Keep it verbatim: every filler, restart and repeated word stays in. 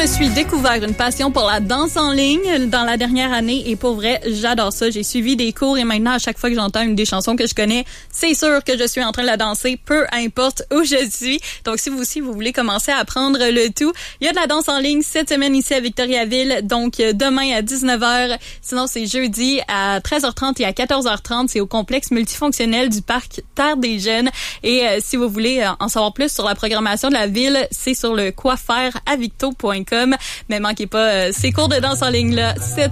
suis découvert une passion pour la danse en ligne dans la dernière année et pour vrai, j'adore ça. J'ai suivi des cours et maintenant, à chaque fois que j'entends une des chansons que je connais, c'est sûr que je suis en train de la danser, peu importe où je suis. Donc, si vous aussi, vous voulez commencer à apprendre le tout, il y a de la danse en ligne cette semaine ici à Victoriaville. Donc, demain à dix-neuf heures. Sinon, c'est jeudi à treize heures trente et à quatorze heures trente. C'est au complexe multifonctionnel du parc Terre des Jeunes. Et euh, si vous voulez en savoir plus sur la programmation de la ville, c'est sur le quoi faire à victo point com. Mais manquez pas euh, ces cours de danse en ligne là.